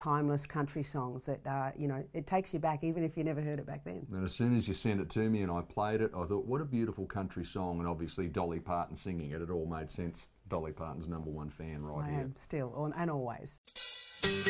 timeless country songs that, it takes you back even if you never heard it back then. And as soon as you sent it to me and I played it, I thought, what a beautiful country song, and obviously Dolly Parton singing it, it all made sense. Dolly Parton's #1 fan right here. I am still, and always.